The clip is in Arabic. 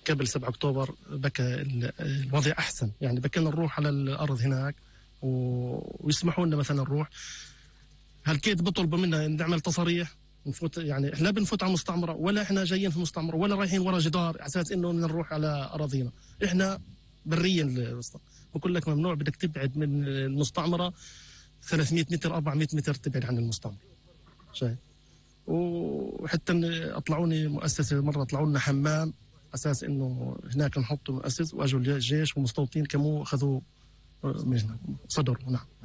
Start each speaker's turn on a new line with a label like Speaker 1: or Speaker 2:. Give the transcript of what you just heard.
Speaker 1: قبل 7 أكتوبر بكى الوضع أحسن، يعني بكينا نروح على الأرض هناك ويسمحوا لنا مثلا نروح. هالكيد بطلبوا منا نعمل تصاريح نفوت، يعني احنا بنفوت على المستعمرة ولا احنا جايين في المستعمرة ولا رايحين ورا جدار على اساس انه نروح على اراضينا. احنا بريا بقول لك ممنوع، بدك تبعد من المستعمرة 300 متر 400 متر تبعد عن المستعمرة. شايف؟ وحتى اطلعوني مؤسسة مرة، طلعوا لنا حمام اساس انه هناك نحط مؤسس، واجوا الجيش ومستوطنين كمو اخذوا من صدروا. نعم.